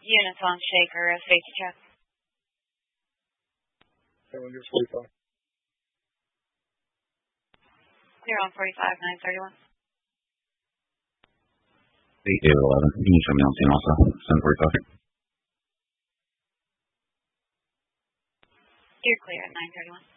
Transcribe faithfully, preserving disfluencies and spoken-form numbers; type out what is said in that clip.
Units on Shaker, a safety check. seven gives forty-five. Clear on forty-five, nine thirty-one. eight David eleven. You can show me on scene also. seven forty-five. You're clear at nine thirty-one.